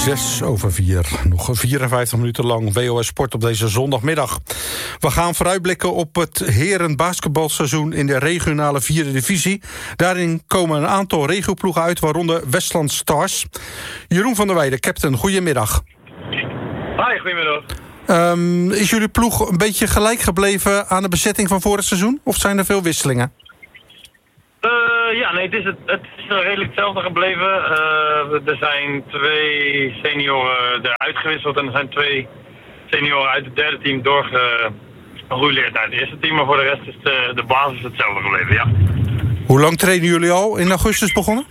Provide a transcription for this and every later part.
4:06. Nog 54 minuten lang WOS Sport op deze zondagmiddag. We gaan vooruitblikken op het herenbasketbalseizoen in de regionale 4e divisie. Daarin komen een aantal regioploegen uit, waaronder Westland Stars. Jeroen van der Weijden, captain, goedemiddag. Hoi, goedemiddag. Is jullie ploeg een beetje gelijk gebleven aan de bezetting van vorig seizoen? Of zijn er veel wisselingen? Het is redelijk hetzelfde gebleven. Er zijn 2 senioren eruit gewisseld en er zijn 2 senioren uit het derde team doorgerouleerd naar het eerste team. Maar voor de rest is de basis hetzelfde gebleven, ja. Hoe lang trainen jullie al? In augustus begonnen?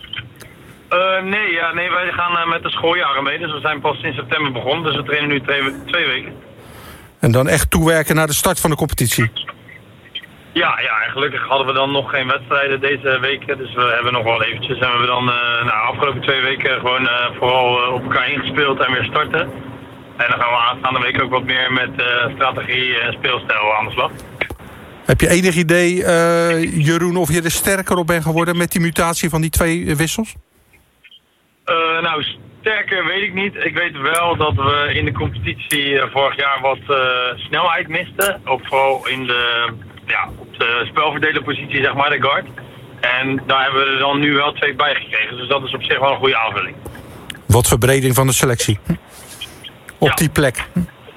Nee, wij gaan met de schooljaren mee. Dus we zijn pas in september begonnen. Dus we trainen nu 2 weken. En dan echt toewerken naar de start van de competitie? Ja, en gelukkig hadden we dan nog geen wedstrijden deze weken. Dus we hebben nog wel eventjes. En we hebben dan de afgelopen 2 weken gewoon vooral op elkaar ingespeeld en weer starten. En dan gaan we aanstaande week ook wat meer met strategie en speelstijl aan de slag. Heb je enig idee, Jeroen, of je er sterker op bent geworden met die mutatie van die 2 wissels? Sterker weet ik niet. Ik weet wel dat we in de competitie vorig jaar wat snelheid misten. Ook vooral op de spelverdelerpositie, zeg maar, de guard. En daar hebben we er dan nu wel 2 bij gekregen. Dus dat is op zich wel een goede aanvulling. Wat verbreding van de selectie. Op die plek.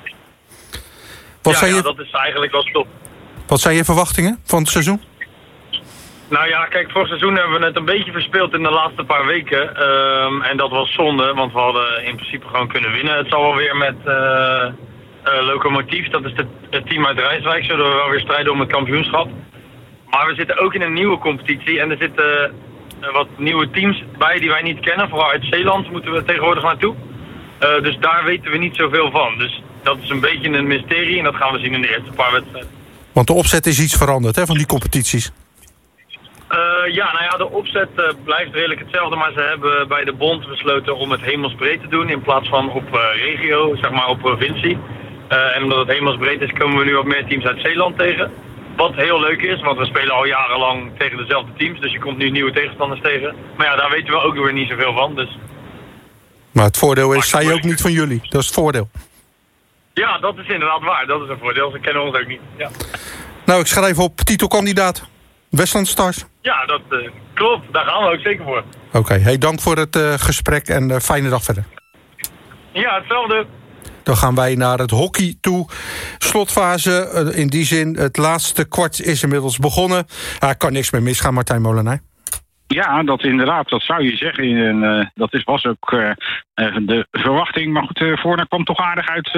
Dat is eigenlijk wel top. Wat zijn je verwachtingen van het seizoen? Nou ja, kijk, vorig seizoen hebben we het een beetje verspeeld in de laatste paar weken. En dat was zonde, want we hadden in principe gewoon kunnen winnen. Het zal wel weer met Lokomotief, dat is het team uit Rijswijk, zullen we wel weer strijden om het kampioenschap. Maar we zitten ook in een nieuwe competitie en er zitten wat nieuwe teams bij die wij niet kennen. Vooral uit Zeeland moeten we tegenwoordig naartoe. Dus daar weten we niet zoveel van. Dus dat is een beetje een mysterie en dat gaan we zien in de eerste paar wedstrijden. Want de opzet is iets veranderd, hè, van die competities? De opzet blijft redelijk hetzelfde, maar ze hebben bij de bond besloten om het hemelsbreed te doen in plaats van op regio, zeg maar op provincie. En omdat het hemelsbreed is, komen we nu wat meer teams uit Zeeland tegen. Wat heel leuk is, want we spelen al jarenlang tegen dezelfde teams, dus je komt nu nieuwe tegenstanders tegen. Maar ja, daar weten we ook weer niet zoveel van, dus... Maar het voordeel is, zij ook niet van jullie. Dat is het voordeel. Ja, dat is inderdaad waar. Dat is een voordeel. Ze kennen ons ook niet. Ja. Nou, ik schrijf op titelkandidaat. Westland Stars. Ja, dat klopt. Daar gaan we ook zeker voor. Oké, dank voor het gesprek en fijne dag verder. Ja, hetzelfde. Dan gaan wij naar het hockey toe. Slotfase, in die zin, het laatste kwart is inmiddels begonnen. Er kan niks meer misgaan, Martijn Molenaar. Ja, dat inderdaad, dat zou je zeggen. En was ook de verwachting. Maar goed, Voorne kwam toch aardig uit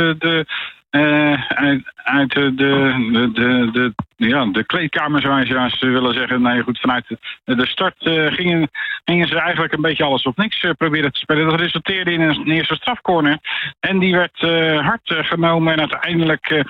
de kleedkamer, zou je willen zeggen. Nee, goed, vanuit de start gingen ze eigenlijk een beetje alles of niks proberen te spelen. Dat resulteerde in een eerste strafcorner. En die werd hard genomen en uiteindelijk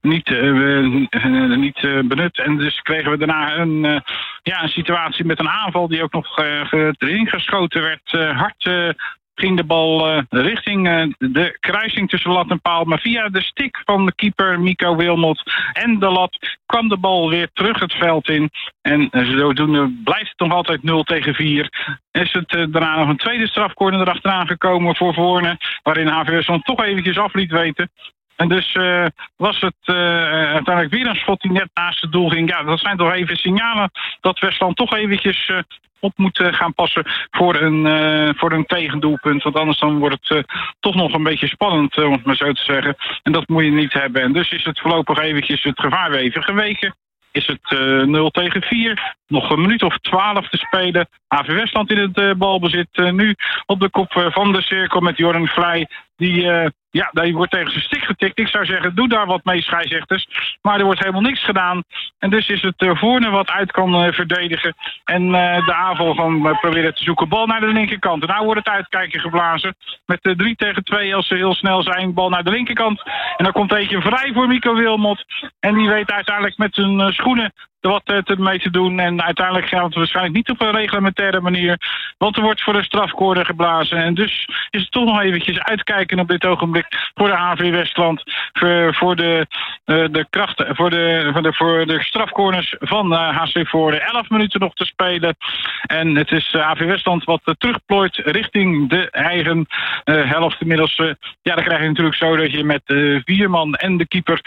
niet benut. En dus kregen we daarna een situatie met een aanval die ook nog erin geschoten werd. Hard ging de bal richting de kruising tussen lat en paal. Maar via de stick van de keeper Mico Wilmot en de lat kwam de bal weer terug het veld in. En zodoende blijft het nog altijd 0-4. Is het daarna nog een tweede strafcorner erachteraan gekomen voor Voorne, waarin HVS dan toch eventjes af liet weten. En dus was het uiteindelijk weer een schot die net naast het doel ging. Ja, dat zijn toch even signalen dat Westland toch eventjes op moet gaan passen voor een tegendoelpunt. Want anders dan wordt het toch nog een beetje spannend, om het maar zo te zeggen. En dat moet je niet hebben. En dus is het voorlopig eventjes het gevaar weer even geweken. Is het 0-4. Nog een minuut of 12 te spelen. HV Westland in het balbezit. Nu op de kop van de cirkel met Jordan Vlei. Die wordt tegen zijn stick getikt. Ik zou zeggen, doe daar wat mee, scheidsrechters. Maar er wordt helemaal niks gedaan. En dus is het Voorne wat uit kan verdedigen. En de aanval van proberen te zoeken. Bal naar de linkerkant. En nou wordt het uitkijken geblazen. Met 3-2 als ze heel snel zijn. Bal naar de linkerkant. En dan komt eentje vrij voor Mico Wilmot. En die weet uiteindelijk met zijn schoenen wat mee te doen. En uiteindelijk gaat het waarschijnlijk niet op een reglementaire manier. Want er wordt voor de strafcorner geblazen. En dus is het toch nog eventjes uitkijken op dit ogenblik voor de HV Westland. Voor de krachten, voor de strafcorners van HC Voorde. 11 minuten nog te spelen. En het is HV Westland wat terugplooit richting de eigen helft. Inmiddels, dan krijg je natuurlijk zo dat je met 4 man en de keeper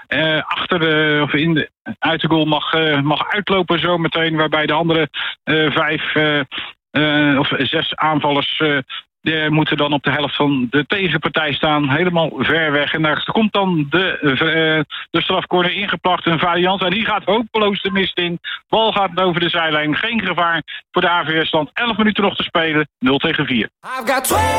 uit de goal mag uitlopen zo meteen. Waarbij de andere 5 of 6 aanvallers moeten dan op de helft van de tegenpartij staan. Helemaal ver weg. En daar komt dan de strafcorner ingeplakt. Een variant. En die gaat hopeloos de mist in. Bal gaat over de zijlijn. Geen gevaar voor de HV Westland. 11 minuten nog te spelen. 0-4.